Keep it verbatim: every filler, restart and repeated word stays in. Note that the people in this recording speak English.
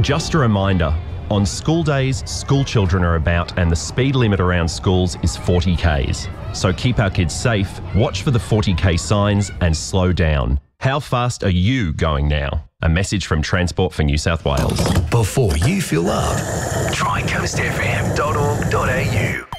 Just a reminder, on school days, school children are about and the speed limit around schools is forty kays. So keep our kids safe, watch for the forty k signs and slow down. How fast are you going now? A message from Transport for New South Wales. Before you fill up, try coast f m dot org dot a u.